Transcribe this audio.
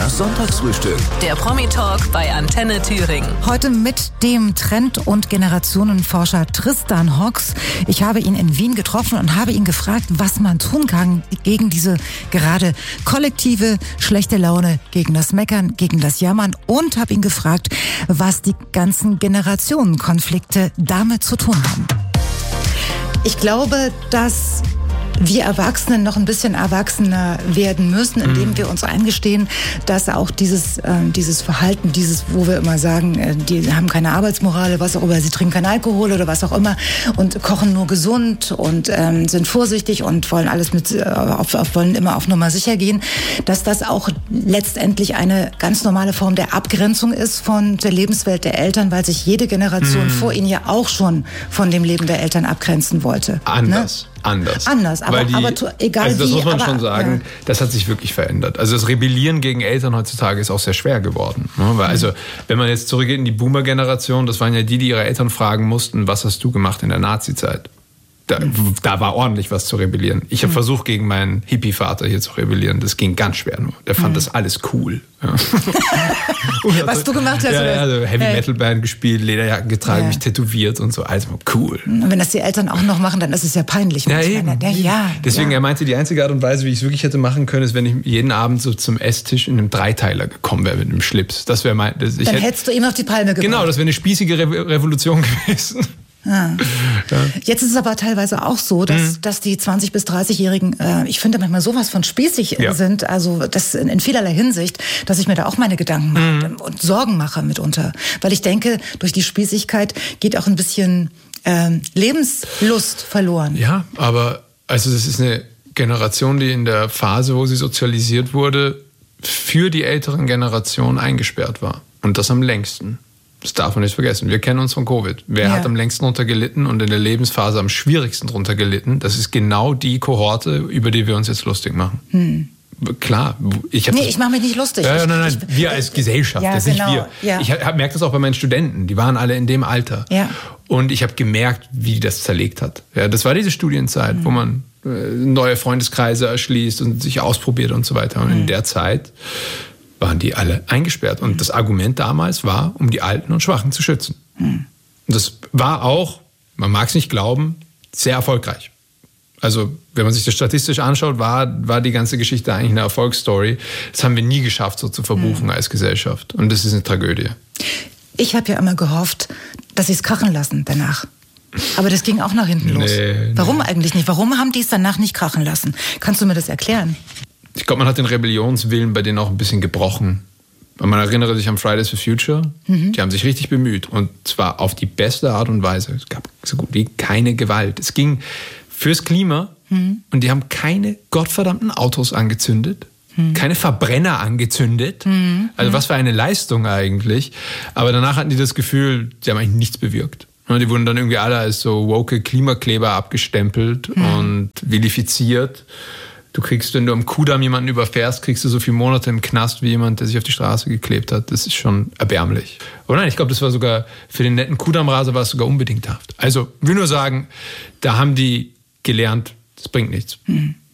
Das Sonntagsfrühstück. Der Promi-Talk bei Antenne Thüringen. Heute mit dem Trend- und Generationenforscher Tristan Hocks. Ich habe ihn in Wien getroffen und habe ihn gefragt, was man tun kann gegen diese gerade kollektive schlechte Laune, gegen das Meckern, gegen das Jammern und habe ihn gefragt, was die ganzen Generationenkonflikte damit zu tun haben. Ich glaube, dass wir Erwachsenen noch ein bisschen erwachsener werden müssen, indem wir uns eingestehen, dass auch dieses Verhalten, wo wir immer sagen, die haben keine Arbeitsmoral oder was auch immer, sie trinken keinen Alkohol oder was auch immer und kochen nur gesund und sind vorsichtig und wollen alles wollen immer auf Nummer sicher gehen, dass das auch letztendlich eine ganz normale Form der Abgrenzung ist von der Lebenswelt der Eltern, weil sich jede Generation vor ihnen ja auch schon von dem Leben der Eltern abgrenzen wollte. Anders, aber egal also das wie. muss man schon sagen, das hat sich wirklich verändert. Also das Rebellieren gegen Eltern heutzutage ist auch sehr schwer geworden. Ne? Weil also, wenn man jetzt zurückgeht in die Boomer-Generation, das waren ja die ihre Eltern fragen mussten, was hast du gemacht in der Nazi-Zeit? Da war ordentlich was zu rebellieren. Ich habe versucht, gegen meinen Hippie-Vater hier zu rebellieren. Das ging ganz schwer nur. Der fand das alles cool. Ja. Was du gemacht hast? Ja, also Heavy-Metal-Band gespielt, Lederjacken getragen, mich tätowiert und so. Also cool. Und wenn das die Eltern auch noch machen, dann ist es ja peinlich. Deswegen, er meinte, die einzige Art und Weise, wie ich es wirklich hätte machen können, ist, wenn ich jeden Abend so zum Esstisch in einem Dreiteiler gekommen wäre mit einem Schlips. Das wäre hättest du ihm auf die Palme gebracht. Genau, das wäre eine spießige Revolution gewesen. Ja. Jetzt ist es aber teilweise auch so, dass die 20- bis 30-Jährigen, ich finde manchmal sowas von spießig sind, also das in vielerlei Hinsicht, dass ich mir da auch meine Gedanken mache und Sorgen mache mitunter. Weil ich denke, durch die Spießigkeit geht auch ein bisschen Lebenslust verloren. Ja, aber also das ist eine Generation, die in der Phase, wo sie sozialisiert wurde, für die älteren Generationen eingesperrt war. Und das am längsten. Das darf man nicht vergessen. Wir kennen uns von Covid. Wer hat am längsten drunter gelitten und in der Lebensphase am schwierigsten drunter gelitten? Das ist genau die Kohorte, über die wir uns jetzt lustig machen. Klar. Ich mache mich nicht lustig. Nein. Wir als Gesellschaft, das nicht wir. Ja. Ich merke das auch bei meinen Studenten. Die waren alle in dem Alter. Ja. Und ich habe gemerkt, wie das zerlegt hat. Ja, das war diese Studienzeit, wo man neue Freundeskreise erschließt und sich ausprobiert und so weiter. Und in der Zeit waren die alle eingesperrt. Und das Argument damals war, um die Alten und Schwachen zu schützen. Und das war auch, man mag es nicht glauben, sehr erfolgreich. Also, wenn man sich das statistisch anschaut, war die ganze Geschichte eigentlich eine Erfolgsstory. Das haben wir nie geschafft, so zu verbuchen als Gesellschaft. Und das ist eine Tragödie. Ich habe ja immer gehofft, dass sie es krachen lassen danach. Aber das ging auch nach hinten los. Warum eigentlich nicht? Warum haben die es danach nicht krachen lassen? Kannst du mir das erklären? Ich glaube, man hat den Rebellionswillen bei denen auch ein bisschen gebrochen. Man erinnere sich an Fridays for Future. Die haben sich richtig bemüht. Und zwar auf die beste Art und Weise. Es gab so gut wie keine Gewalt. Es ging fürs Klima. Und die haben keine gottverdammten Autos angezündet. Keine Verbrenner angezündet. Also was für eine Leistung eigentlich. Aber danach hatten die das Gefühl, die haben eigentlich nichts bewirkt. Und die wurden dann irgendwie alle als so woke Klimakleber abgestempelt und vilifiziert. Du kriegst, wenn du am Kudamm jemanden überfährst, kriegst du so viele Monate im Knast wie jemand, der sich auf die Straße geklebt hat. Das ist schon erbärmlich. Aber nein, ich glaube, das war sogar, für den netten Kudammraser war es sogar unbedingt Haft. Also, ich will nur sagen, da haben die gelernt, das bringt nichts.